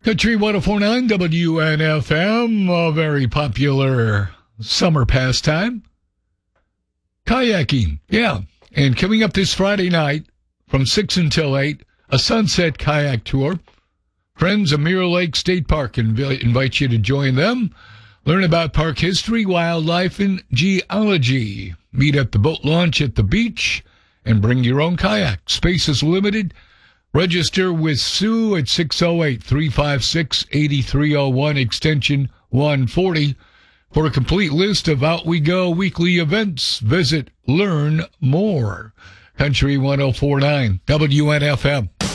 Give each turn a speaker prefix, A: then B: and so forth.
A: Country 104.9 WNFM, a very popular summer pastime. Kayaking, yeah. And coming up this Friday night from 6 until 8, a sunset kayak tour. Friends of Mirror Lake State Park invite you to join them. Learn about park history, wildlife, and geology. Meet at the boat launch at the beach and bring your own kayak. Space is limited. Register with Sue at 608-356-8301, extension 140. For a complete list of Out We Go weekly events, visit Learn More. Country 104.9 WNFM.